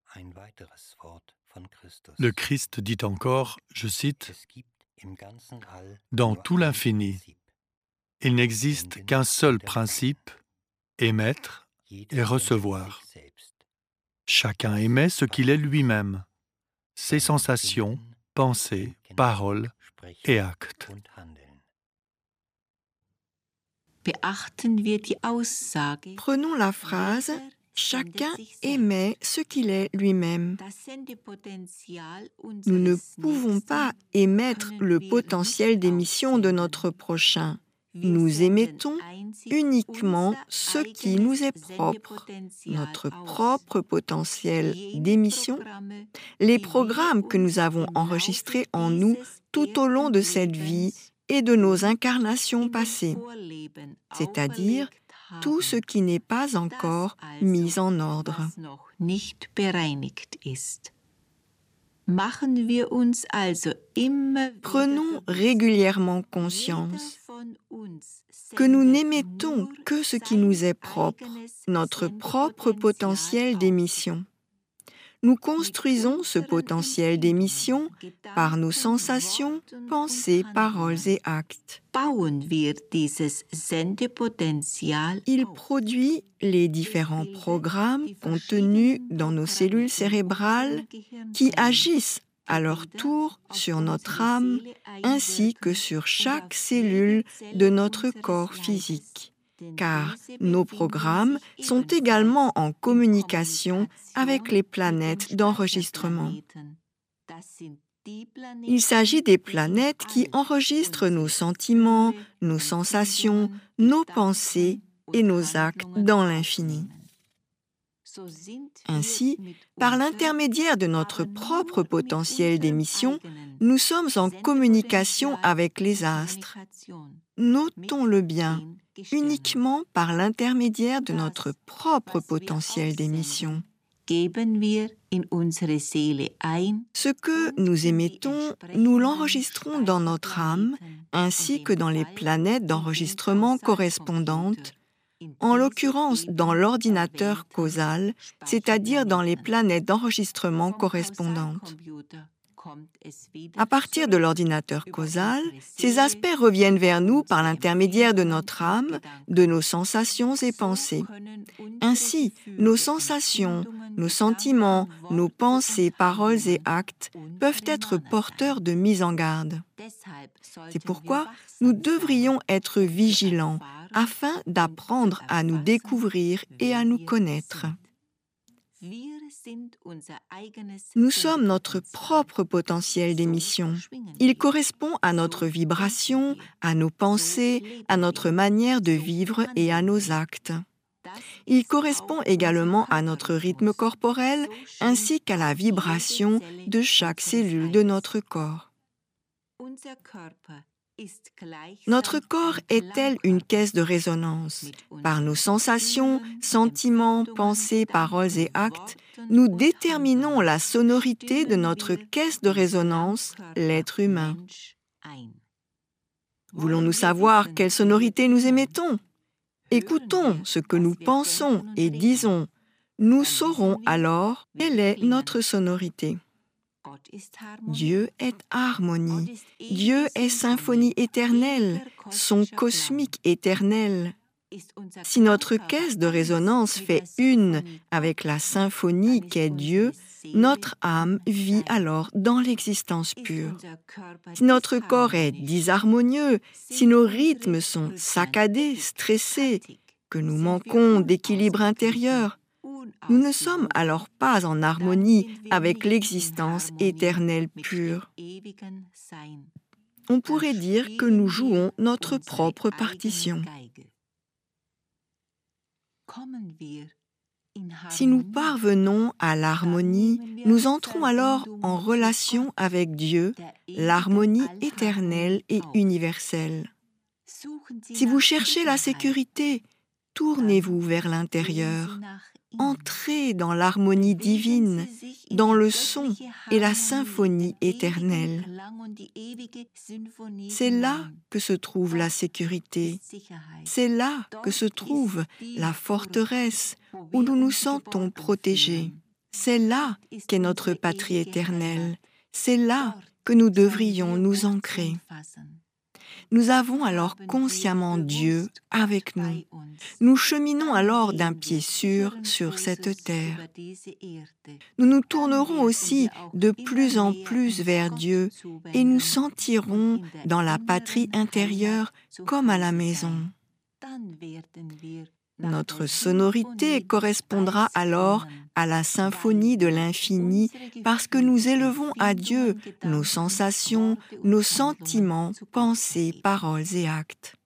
Le Christ dit encore, je cite, « Dans tout l'infini, il n'existe qu'un seul principe, émettre et recevoir. Chacun émet ce qu'il est lui-même, ses sensations, pensées, paroles et actes. » Prenons la phrase « Chacun émet ce qu'il est lui-même ». Nous ne pouvons pas émettre le potentiel d'émission de notre prochain. Nous émettons uniquement ce qui nous est propre, notre propre potentiel d'émission, les programmes que nous avons enregistrés en nous tout au long de cette vie et de nos incarnations passées, c'est-à-dire tout ce qui n'est pas encore mis en ordre. Prenons régulièrement conscience que nous n'émettons que ce qui nous est propre, notre propre potentiel d'émission. Nous construisons ce potentiel d'émission par nos sensations, pensées, paroles et actes. Il produit les différents programmes contenus dans nos cellules cérébrales qui agissent à leur tour sur notre âme ainsi que sur chaque cellule de notre corps physique. Car nos programmes sont également en communication avec les planètes d'enregistrement. Il s'agit des planètes qui enregistrent nos sentiments, nos sensations, nos pensées et nos actes dans l'infini. Ainsi, par l'intermédiaire de notre propre potentiel d'émission, nous sommes en communication avec les astres. Notons-le bien, uniquement par l'intermédiaire de notre propre potentiel d'émission. Ce que nous émettons, nous l'enregistrons dans notre âme, ainsi que dans les planètes d'enregistrement correspondantes, en l'occurrence dans l'ordinateur causal, c'est-à-dire dans les planètes d'enregistrement correspondantes. À partir de l'ordinateur causal, ces aspects reviennent vers nous par l'intermédiaire de notre âme, de nos sensations et pensées. Ainsi, nos sensations, nos sentiments, nos pensées, paroles et actes peuvent être porteurs de mise en garde. C'est pourquoi nous devrions être vigilants afin d'apprendre à nous découvrir et à nous connaître. Nous sommes notre propre potentiel d'émission. Il correspond à notre vibration, à nos pensées, à notre manière de vivre et à nos actes. Il correspond également à notre rythme corporel ainsi qu'à la vibration de chaque cellule de notre corps. Notre corps est tel une caisse de résonance. Par nos sensations, sentiments, pensées, paroles et actes, nous déterminons la sonorité de notre caisse de résonance, l'être humain. Voulons-nous savoir quelle sonorité nous émettons ? Écoutons ce que nous pensons et disons. Nous saurons alors quelle est notre sonorité. Dieu est harmonie. Dieu est symphonie éternelle, son cosmique éternel. Si notre caisse de résonance fait une avec la symphonie qu'est Dieu, notre âme vit alors dans l'existence pure. Si notre corps est disharmonieux, si nos rythmes sont saccadés, stressés, que nous manquons d'équilibre intérieur, nous ne sommes alors pas en harmonie avec l'existence éternelle pure. On pourrait dire que nous jouons notre propre partition. Si nous parvenons à l'harmonie, nous entrons alors en relation avec Dieu, l'harmonie éternelle et universelle. Si vous cherchez la sécurité, tournez-vous vers l'intérieur. Entrez dans l'harmonie divine, dans le son et la symphonie éternelle. C'est là que se trouve la sécurité. C'est là que se trouve la forteresse où nous nous sentons protégés. C'est là qu'est notre patrie éternelle. C'est là que nous devrions nous ancrer. Nous avons alors consciemment Dieu avec nous. Nous cheminons alors d'un pied sûr sur cette terre. Nous nous tournerons aussi de plus en plus vers Dieu et nous sentirons dans la patrie intérieure comme à la maison. Notre sonorité correspondra alors à la symphonie de l'infini parce que nous élevons à Dieu nos sensations, nos sentiments, pensées, paroles et actes.